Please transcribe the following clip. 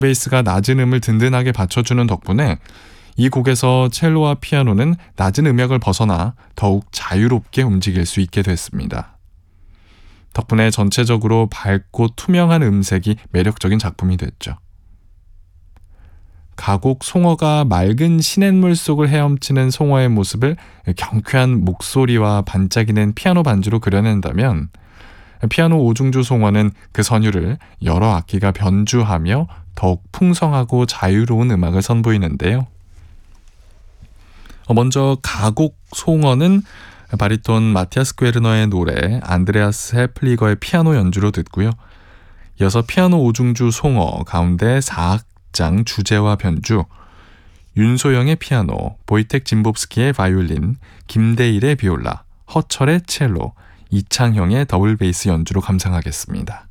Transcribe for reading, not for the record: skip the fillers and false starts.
베이스가 낮은 음을 든든하게 받쳐주는 덕분에 이 곡에서 첼로와 피아노는 낮은 음역을 벗어나 더욱 자유롭게 움직일 수 있게 됐습니다. 덕분에 전체적으로 밝고 투명한 음색이 매력적인 작품이 됐죠. 가곡 송어가 맑은 시냇물 속을 헤엄치는 송어의 모습을 경쾌한 목소리와 반짝이는 피아노 반주로 그려낸다면, 피아노 오중주 송어는 그 선율을 여러 악기가 변주하며 더욱 풍성하고 자유로운 음악을 선보이는데요. 먼저 가곡 송어는 바리톤 마티아스 퀘르너의 노래 안드레아스 헤플리거의 피아노 연주로 듣고요. 이어서 피아노 오중주 송어 가운데 4악장 주제와 변주, 윤소영의 피아노, 보이텍 짐봅스키의 바이올린, 김대일의 비올라, 허철의 첼로, 이창형의 더블 베이스 연주로 감상하겠습니다.